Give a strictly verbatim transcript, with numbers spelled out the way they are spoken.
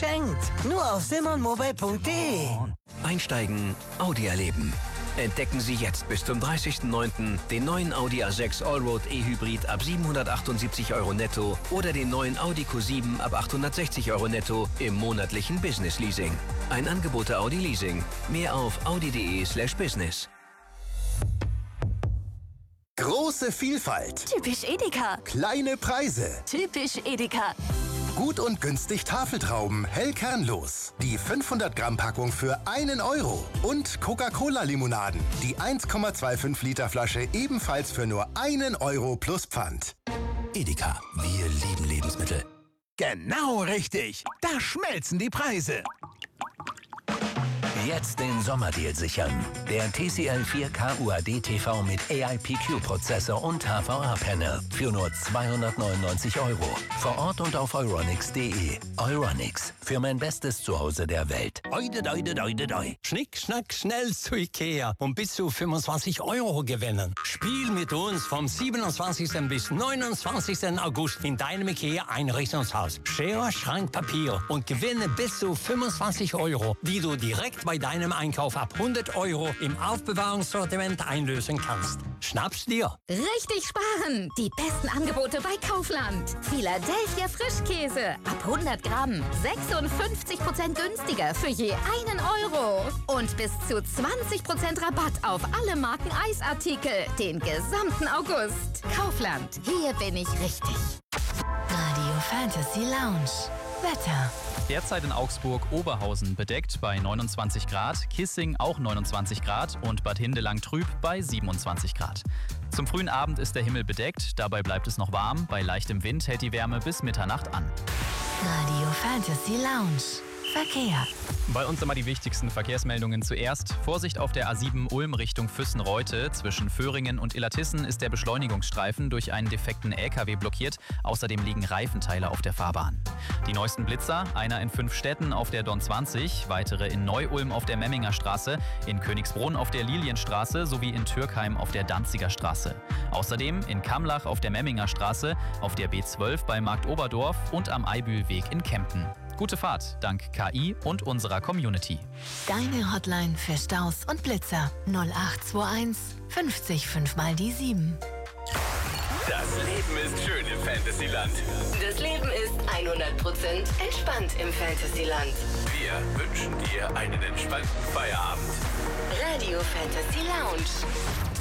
geschenkt. Nur auf simon-mobile punkt de. Einsteigen, Audi erleben. Entdecken Sie jetzt bis zum dreißigsten neunten den neuen Audi A sechs Allroad E-Hybrid ab siebenhundertachtundsiebzig Euro netto oder den neuen Audi Q sieben ab achthundertsechzig Euro netto im monatlichen Business Leasing. Ein Angebot der Audi Leasing. Mehr auf audi.de slash business. Große Vielfalt. Typisch Edeka. Kleine Preise. Typisch Edeka. Gut und günstig Tafeltrauben, hell kernlos. Die fünfhundert Gramm Packung für einen Euro. Und Coca-Cola-Limonaden. Die eins Komma fünfundzwanzig Liter Flasche ebenfalls für nur einen Euro plus Pfand. Edeka, wir lieben Lebensmittel. Genau richtig. Da schmelzen die Preise. Jetzt den Sommerdeal sichern. Der T C L vier K U H D T V mit A I P Q-Prozessor und H V A-Panel für nur zweihundertneunundneunzig Euro. Vor Ort und auf euronics punkt de. Euronics, für mein bestes Zuhause der Welt. Oide, oide, oide, oide. Schnick, schnack, schnell zu Ikea und bis zu fünfundzwanzig Euro gewinnen. Spiel mit uns vom siebenundzwanzigsten bis neunundzwanzigsten August in deinem Ikea-Einrichtungshaus. Schere, Schrank, Papier und gewinne bis zu fünfundzwanzig Euro, die du direkt bei deinem Einkauf ab hundert Euro im Aufbewahrungssortiment einlösen kannst. Schnapp's dir. Richtig sparen! Die besten Angebote bei Kaufland. Philadelphia Frischkäse ab hundert Gramm. sechsundfünfzig Prozent günstiger für je einen Euro. Und bis zu zwanzig Prozent Rabatt auf alle Marken Eisartikel. Den gesamten August. Kaufland. Hier bin ich richtig. Radio Fantasy Lounge. Wetter. Derzeit in Augsburg Oberhausen bedeckt bei neunundzwanzig Grad, Kissing auch neunundzwanzig Grad und Bad Hindelang trüb bei siebenundzwanzig Grad. Zum frühen Abend ist der Himmel bedeckt, dabei bleibt es noch warm, bei leichtem Wind hält die Wärme bis Mitternacht an. Radio Fantasy Lounge. Verkehr. Bei uns immer die wichtigsten Verkehrsmeldungen zuerst. Vorsicht auf der A sieben Ulm Richtung Füssen-Reute. Zwischen Föhringen und Illertissen ist der Beschleunigungsstreifen durch einen defekten L K W blockiert. Außerdem liegen Reifenteile auf der Fahrbahn. Die neuesten Blitzer, einer in fünf Städten auf der Don zwanzig, weitere in Neu-Ulm auf der Memminger Straße, in Königsbrunn auf der Lilienstraße sowie in Türkheim auf der Danziger Straße. Außerdem in Kamlach auf der Memminger Straße, auf der B zwölf bei Markt Oberdorf und am Eibühlweg in Kempten. Gute Fahrt, dank K I und unserer Community. Deine Hotline für Staus und Blitzer null acht zwei eins fünfzig fünf mal die sieben. Das Leben ist schön im Fantasyland. Das Leben ist hundert Prozent entspannt im Fantasyland. Wir wünschen dir einen entspannten Feierabend. Radio Fantasy Lounge.